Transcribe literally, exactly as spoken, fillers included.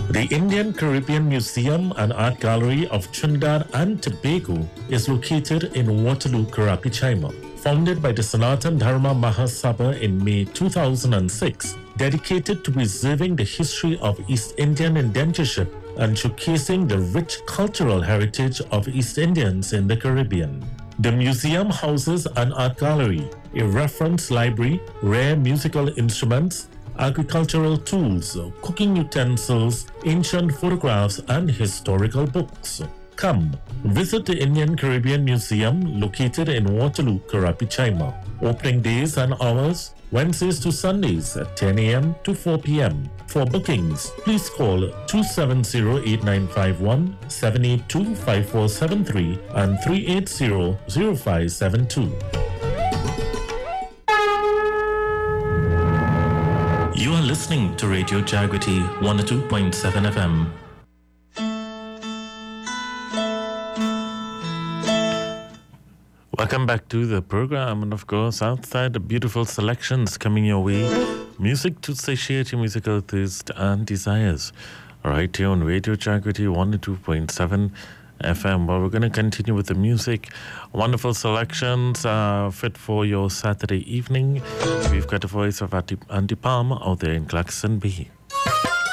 The Indian Caribbean Museum and Art Gallery of Trinidad and Tobago is located in Waterloo, Karapichaima. Founded by the Sanatan Dharma Mahasabha in May two thousand six, dedicated to preserving the history of East Indian indentureship and showcasing the rich cultural heritage of East Indians in the Caribbean. The museum houses an art gallery, a reference library, rare musical instruments, agricultural tools, cooking utensils, ancient photographs, and historical books. Come, visit the Indian Caribbean Museum located in Waterloo, Karapichaima. Opening days and hours, Wednesdays to Sundays at ten a.m. to four p.m. For bookings, please call two seven zero, eight nine five one, seven eight two, five four seven three and three eight zero, zero five seven two. You are listening to Radio Jagriti one oh two point seven F M. Welcome back to the program, and of course, outside the beautiful selections coming your way, music to satiate your musical thirst and desires. Right here on Radio Jagriti one oh two point seven F M. Well, we're going to continue with the music. Wonderful selections uh, fit for your Saturday evening. We've got the voice of Andy Palmer out there in Clarkson Bay.